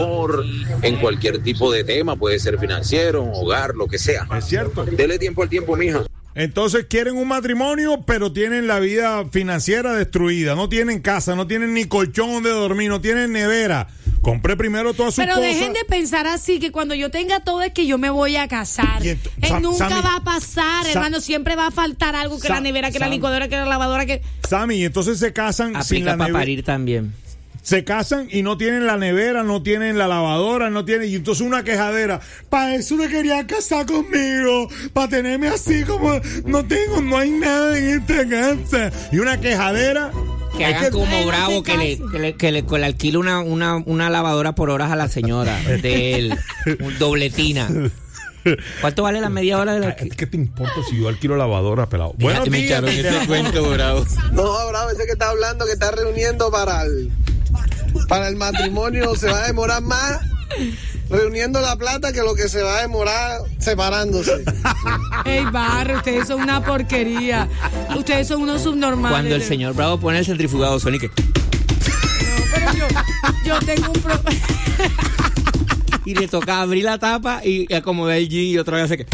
en cualquier tipo de tema, puede ser financiero, hogar, lo que sea. Es cierto. Dele tiempo al tiempo, mija. Entonces quieren un matrimonio, pero tienen la vida financiera destruida. No tienen casa, no tienen ni colchón donde dormir, no tienen nevera. Compré primero todas sus cosas. Pero dejen de pensar así, que cuando yo tenga todo es que yo me voy a casar. Nunca Sammy, va a pasar, hermano. Siempre va a faltar algo, que la nevera, que la licuadora, que la lavadora, que... Sammy, entonces se casan sin la nevera. Aplica para parir también. Se casan y no tienen la nevera, no tienen la lavadora, no tienen... Y entonces una quejadera. Para eso me querían casar conmigo. Para tenerme así como... No hay nada en esta casa. Y una quejadera... Que hagan como Bravo, que le alquile una lavadora por horas a la señora de él. Dobletina. ¿Cuánto vale la media hora de la alquiler? ¿Qué te importa si yo alquilo lavadora, pelado? Bueno, me echaron ese cuento, Bravo. No, Bravo, ese que está hablando, que está reuniendo para el matrimonio, se va a demorar más reuniendo la plata que lo que se va a demorar separándose. Ey, Barro, ustedes son una porquería. Ustedes son unos subnormales. Cuando el señor Bravo pone el centrifugado, Sonic. No, pero yo tengo un problema. Y le toca abrir la tapa y acomodar el jean y otra vez hace que...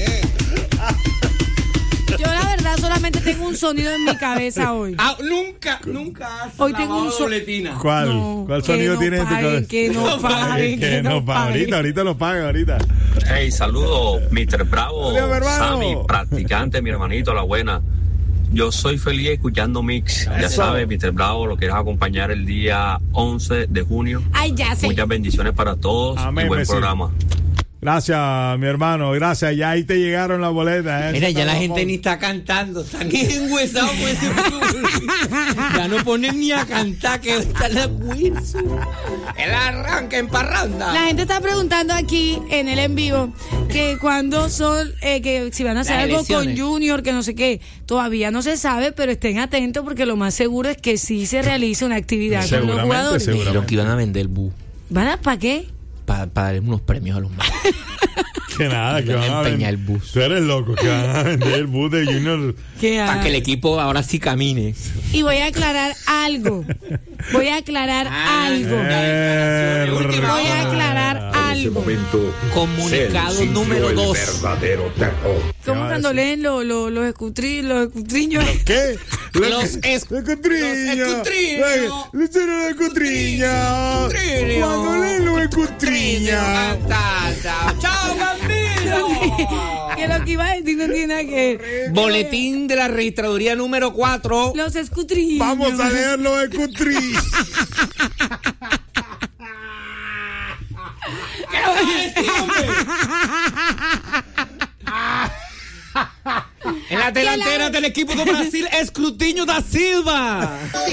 Yo la verdad solamente tengo un sonido en mi cabeza hoy. Nunca hoy tengo un sonido. ¿Cuál sonido tiene en tu cabeza? Que no paguen. Ahorita lo paga, ahorita. Hey, saludos, Mr. Bravo, Hola, Sammy, practicante, mi hermanito, la buena. Yo soy feliz escuchando Mix. Ya sabes, Mr. Bravo, lo quieres acompañar el día 11 de junio. Ay, ya sé. Muchas bendiciones para todos. Amén, y buen programa. Gracias, mi hermano, gracias. Ya ahí te llegaron las boletas. Mira, ya la gente ni está cantando, están enhuesados por ese ya no ponen ni a cantar, que está la Wilson. El arranque en parranda. La gente está preguntando aquí en el en vivo que cuando son, que si van a hacer algo con Junior, que no sé qué. Todavía no se sabe, pero estén atentos porque lo más seguro es que sí se realice una actividad con los jugadores. Dijeron que iban a vender el bus. ¿Van a para qué? Para darle unos premios a los más. Que nada, que van a empeñar el bus. Tú eres loco, que van a vender el bus de Junior. Para que el equipo ahora sí camine. Y voy a aclarar algo. Voy a aclarar algo. Comunicado número 2. ¿Cómo cuando leen los escutriños? ¿Qué? Los escutriños. Cuando leen los escutriños. ¡Chao, bambino! Que lo que iba a decir no tiene nada que ver. Boletín de la registraduría número 4. Los escutriños. Vamos a leer los escutriños. ¿Qué vas a decir, hombre? En la delantera del equipo de Brasil, Escrutinho da Silva.